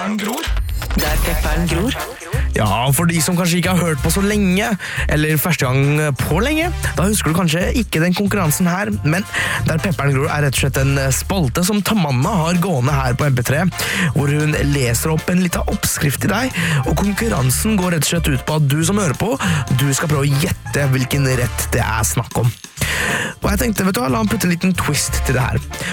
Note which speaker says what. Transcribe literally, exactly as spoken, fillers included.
Speaker 1: pepperen gror.
Speaker 2: Der pepperen gror.
Speaker 3: Ja, for de som kanskje ikke har hørt på så lenge, eller første gang på lenge, da husker du kanskje ikke den konkurransen her, men Der pepperen gror er rett og slett en spalte som Tamanna har gående her på M P tre, hvor hun leser opp en liten oppskrift til deg, og konkurransen går rett og slett ut på at du som hører på, du skal prøve å gjette hvilken rett det er snakk om. Og jeg tenkte, vet du hva, la han putte en liten twist til det her.